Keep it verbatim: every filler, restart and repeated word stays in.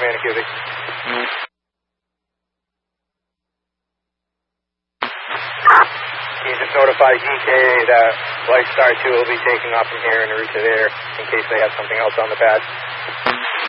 Commander Cubic. Mm. Can you just notify G K that White Star two will be taking off from here en route to there in case they have something else on the pad?